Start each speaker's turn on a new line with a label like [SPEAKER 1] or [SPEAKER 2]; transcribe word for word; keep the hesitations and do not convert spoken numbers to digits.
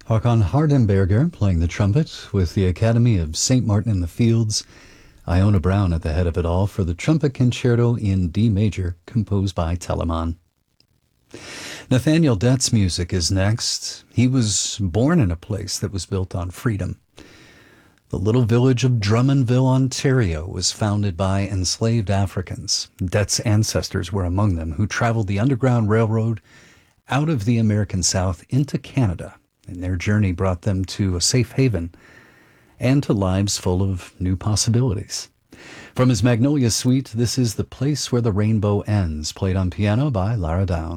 [SPEAKER 1] Håkon Hardenberger playing the trumpet with the Academy of Saint Martin in the Fields. Iona Brown at the head of it all for the trumpet concerto in D major, composed by Telemann. Nathaniel Dett's music is next. He was born in a place that was built on freedom. The little village of Drummondville, Ontario, was founded by enslaved Africans. Dett's ancestors were among them, who traveled the Underground Railroad out of the American South into Canada, and their journey brought them to a safe haven and to lives full of new possibilities. From his Magnolia Suite, this is The Place Where the Rainbow Ends, played on piano by Lara Down.